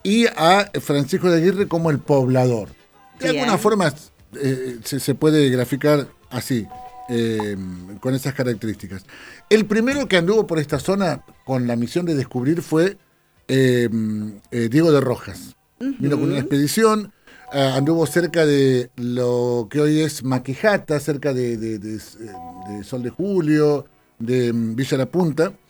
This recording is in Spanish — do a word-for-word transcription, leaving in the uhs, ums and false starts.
y a Francisco de Aguirre como el poblador. De Bien. alguna forma eh, se, se puede graficar así, eh, con esas características. El primero que anduvo por esta zona con la misión de descubrir fue eh, eh, Diego de Rojas. Uh-huh. Vino con una expedición, uh, anduvo cerca de lo que hoy es Maquijata, cerca de, de, de, de Sol de Julio, de um, Villa La Punta.